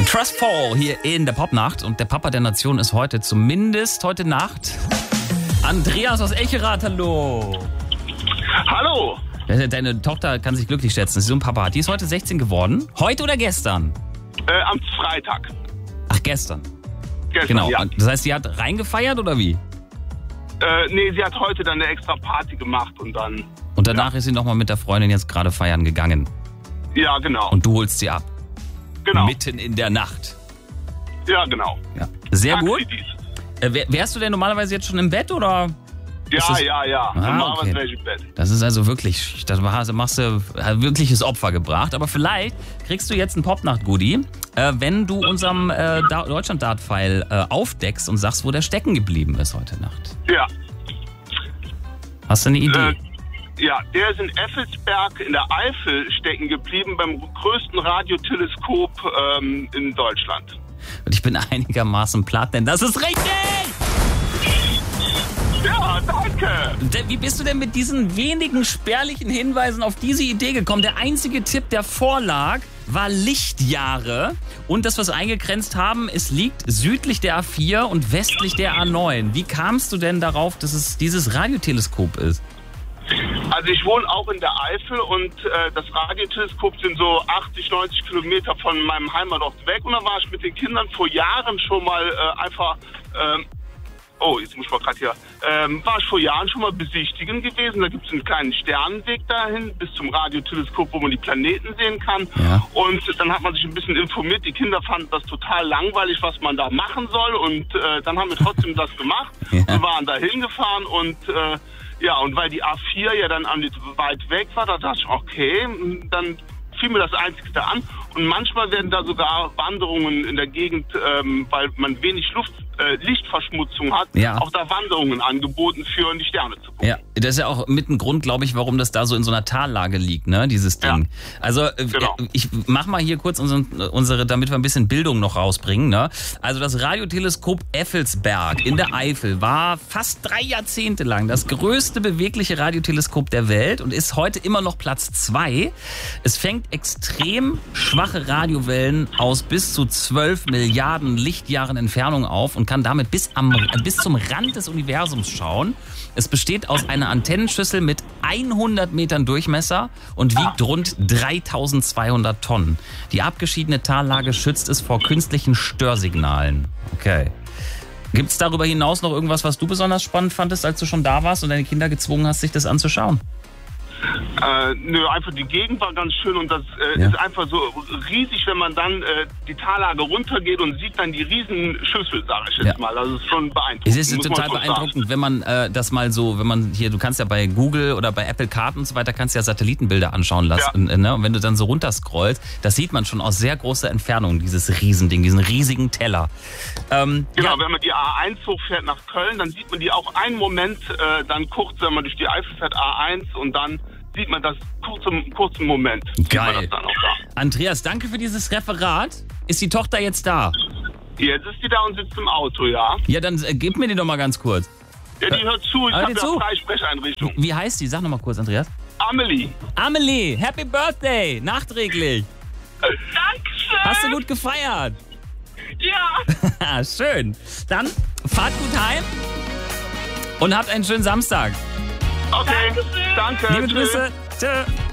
Trust Fall hier in der Popnacht. Und der Papa der Nation ist zumindest heute Nacht, Andreas aus Elcherath. Hallo. Hallo. Deine Tochter kann sich glücklich schätzen, dass sie so einen Papa hat. Die ist heute 16 geworden. Heute oder gestern? Am Freitag. Ach, gestern. Genau. Ja. Das heißt, sie hat reingefeiert oder wie? Nee, sie hat heute dann eine extra Party gemacht und dann... Und danach ist sie nochmal mit der Freundin jetzt gerade feiern gegangen. Ja, genau. Und du holst sie ab. Genau. Mitten in der Nacht. Ja, genau. Ja. Sehr gut. Taxi-Dienst. Wärst du denn normalerweise jetzt schon im Bett oder? Ja. Normalerweise Okay. wäre ich im Bett. Das ist also wirklich, machst du wirkliches Opfer gebracht. Aber vielleicht kriegst du jetzt ein Popnacht-Goodie, wenn du unserem Deutschland-Dart-File aufdeckst und sagst, wo der stecken geblieben ist heute Nacht. Ja. Hast du eine Idee? Ja, der ist in Effelsberg in der Eifel stecken geblieben, beim größten Radioteleskop in Deutschland. Und ich bin einigermaßen platt, denn das ist richtig! Ja, danke! Wie bist du denn mit diesen wenigen spärlichen Hinweisen auf diese Idee gekommen? Der einzige Tipp, der vorlag, war Lichtjahre. Und das, was wir eingegrenzt haben, es liegt südlich der A4 und westlich der A9. Wie kamst du denn darauf, dass es dieses Radioteleskop ist? Also ich wohne auch in der Eifel und das Radioteleskop sind so 80, 90 Kilometer von meinem Heimatort weg. Und da war ich mit den Kindern vor Jahren schon mal war ich vor Jahren schon mal besichtigen gewesen. Da gibt es einen kleinen Sternenweg dahin bis zum Radioteleskop, wo man die Planeten sehen kann. Ja. Und dann hat man sich ein bisschen informiert. Die Kinder fanden das total langweilig, was man da machen soll. Und dann haben wir trotzdem das gemacht. Ja. Wir waren da hingefahren und und weil die A4 ja dann weit weg war, da dachte ich, okay, dann fiel mir das Einzigste an. Und manchmal werden da sogar Wanderungen in der Gegend, weil man wenig Lichtverschmutzung hat, auch da Wanderungen angeboten für die Sterne zu gucken. Ja, das ist ja auch mit ein Grund, glaube ich, warum das da so in so einer Tallage liegt, ne, dieses Ding. Ja. Also genau. Ich mach mal hier kurz unsere, damit wir ein bisschen Bildung noch rausbringen, ne. Also das Radioteleskop Effelsberg in der Eifel war fast 3 Jahrzehnte lang das größte bewegliche Radioteleskop der Welt und ist heute immer noch Platz 2. Es fängt extrem schwache Radiowellen aus bis zu 12 Milliarden Lichtjahren Entfernung auf und kann damit bis zum Rand des Universums schauen. Es besteht aus einer Antennenschüssel mit 100 Metern Durchmesser und wiegt rund 3200 Tonnen. Die abgeschiedene Tallage schützt es vor künstlichen Störsignalen. Okay. Gibt es darüber hinaus noch irgendwas, was du besonders spannend fandest, als du schon da warst und deine Kinder gezwungen hast, sich das anzuschauen? Einfach die Gegend war ganz schön und das ist einfach so riesig, wenn man dann die Tallage runtergeht und sieht dann die riesen Schüssel, sage ich jetzt mal. Das ist schon beeindruckend. Es ist total beeindruckend, wenn man das mal so, du kannst ja bei Google oder bei Apple Karten und so weiter, kannst ja Satellitenbilder anschauen lassen. Ja. Ne? Und wenn du dann so runterscrollst, das sieht man schon aus sehr großer Entfernung, dieses Riesending, diesen riesigen Teller. Wenn man die A1 hochfährt nach Köln, dann sieht man die auch einen Moment, dann kurz, wenn man durch die Eifel fährt, A1 und dann sieht man das kurzen Moment. Geil. Das dann auch da. Andreas, danke für dieses Referat. Ist die Tochter jetzt da? Jetzt ist die da und sitzt im Auto, ja. Ja, dann gib mir die doch mal ganz kurz. Ja, die hört zu. Ich habe ja Freisprecheinrichtung. Wie heißt die? Sag noch mal kurz, Andreas. Amelie. Amelie, Happy Birthday, nachträglich. Dankeschön. Hast du gut gefeiert? Ja. Schön. Dann fahrt gut heim und habt einen schönen Samstag. Okay, danke. Liebe Grüße. Tschö.